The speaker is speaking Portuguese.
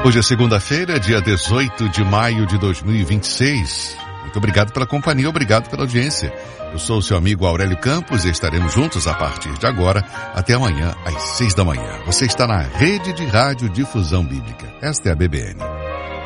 Hoje é segunda-feira, dia 18 de maio de 2026. Muito obrigado pela companhia, obrigado pela audiência. Eu sou o seu amigo Aurélio Campos e estaremos juntos a partir de agora até amanhã às 6 da manhã. Você está na Rede de Rádio Difusão Bíblica. Esta é a BBN.